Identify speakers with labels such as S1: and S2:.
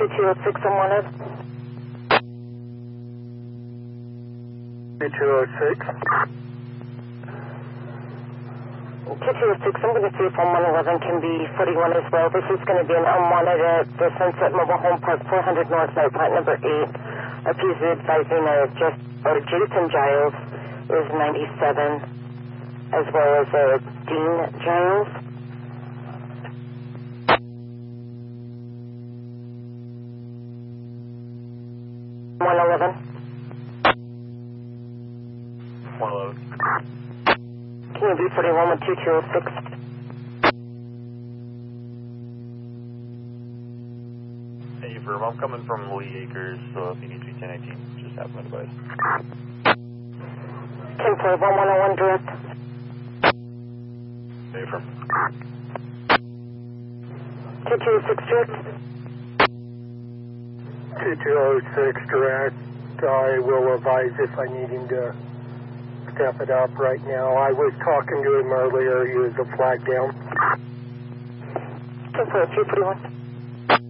S1: 2206 unwanted.
S2: 2206.
S1: 2206, I'm going to see if 1111 can be 41 as well. This is going to be an unwanted at the Sunset Mobile Home Park, 400 North Night Plant number 8. Appears advising Jason Giles is 97, as well as Dean Giles. Can you be 41 with 2206?
S3: Hey, Verb, I'm coming from Lee Acres, so if you need to be 1019, just have my device.
S1: 10-4-1-101 direct.
S3: Hey, Verb.
S1: 2206 direct.
S2: 2206 direct. I will advise if I need him to step it up right now. I was talking to him earlier. He was a flag down.
S1: 10-4-341.